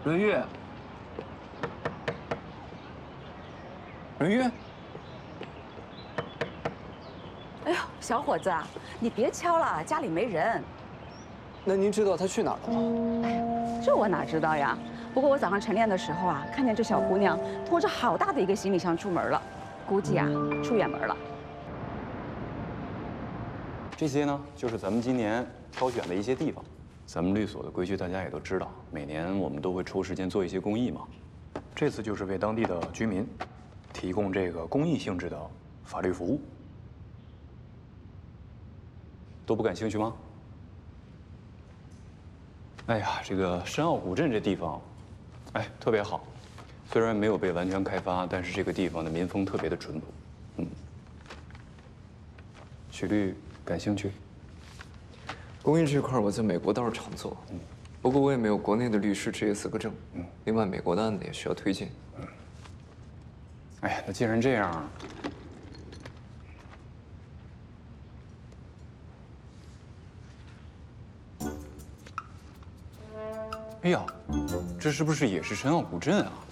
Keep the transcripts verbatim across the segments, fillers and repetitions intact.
轮月，轮月。 哎呦，小伙子，你别敲了，家里没人。 那您知道他去哪儿了吗？ 哎，这我哪知道呀？不过我早上晨练的时候啊，看见这小姑娘拖着好大的一个行李箱出门了，估计啊出远门了。 这些呢，就是咱们今年挑选的一些地方。咱们律所的规矩大家也都知道，每年我们都会抽时间做一些公益嘛。这次就是为当地的居民提供这个公益性质的法律服务。都不感兴趣吗？哎呀，这个申奥古镇这地方，哎，特别好。虽然没有被完全开发，但是这个地方的民风特别的淳朴。嗯，许律感兴趣？ 公益这块我在美国倒是常做，嗯，不过我也没有国内的律师执业资格证，嗯，另外美国的案子也需要推进。嗯， 哎呀，那既然这样。 哎呀，这是不是也是申奥古镇啊？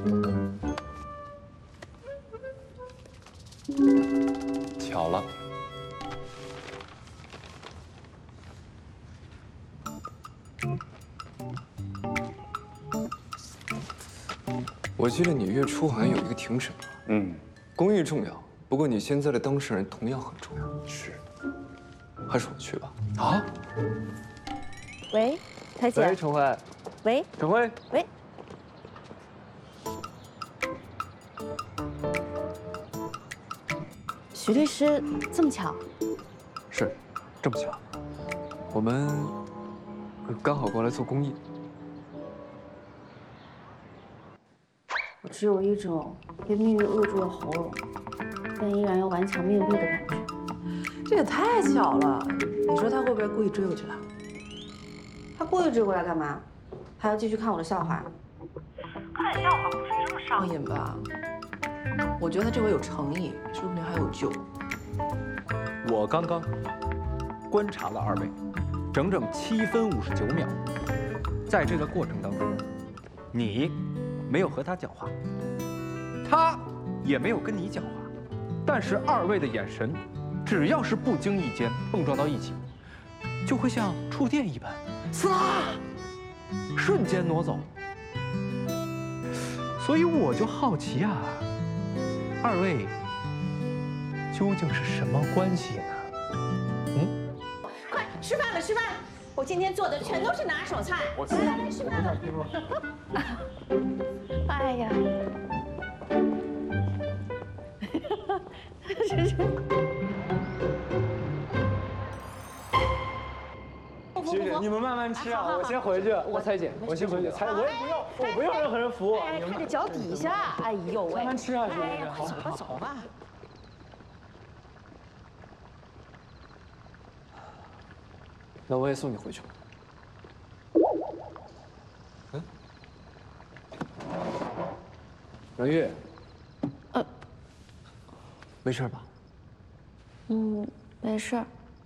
巧了， 我记得你月初好像有一个庭审吧？嗯，公益重要，不过你现在的当事人同样很重要。是，还是我去吧。啊？ 喂，台姐。 喂，陈辉。 喂， 陈辉， 喂，徐律师，这么巧？ 是，这么巧。我们刚好过来做公益。 我只有一种被命运扼住了喉咙，但依然要顽强面对的感觉。 这也太巧了！你说他会不会故意追过去了？ 他故意追过来干嘛？ 还要继续看我的笑话？ 看笑话不是这么上瘾吧？我觉得他这回有诚意，说不定还有救。 我刚刚观察了二位，整整七分五十九秒。在这个过程当中，你没有和他讲话，他也没有跟你讲话，但是二位的眼神，只要是不经意间碰撞到一起，就会像触电一般，呲啦！ 瞬间挪走，所以我就好奇啊，二位究竟是什么关系呢？嗯， 快吃饭了，吃饭了！我今天做的全都是拿手菜。 我来来来，吃饭了。 哎呀，这是。 徐姐，你们慢慢吃啊，我先回去。我彩姐，我先回去。彩，我也不用，我不用任何人服务。 哎，看着脚底下，哎呦喂！ 慢慢吃啊，徐姐。 快走吧，走吧。 那我也送你回去吧。嗯，阮月，呃，没事吧？ 嗯，没事。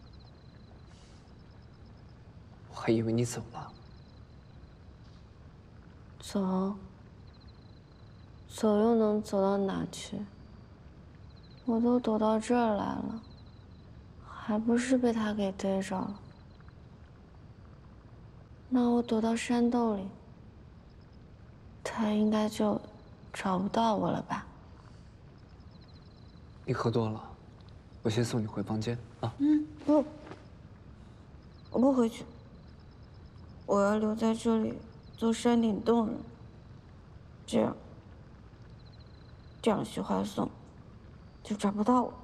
我还以为你走了。 走？走又能走到哪去？我都躲到这儿来了，还不是被他给逮着了？那我躲到山洞里，他应该就找不到我了吧？ 你喝多了，我先送你回房间啊。 嗯，不，我不回去。 我要留在这里做山顶洞人，这样，这样徐怀松就找不到我。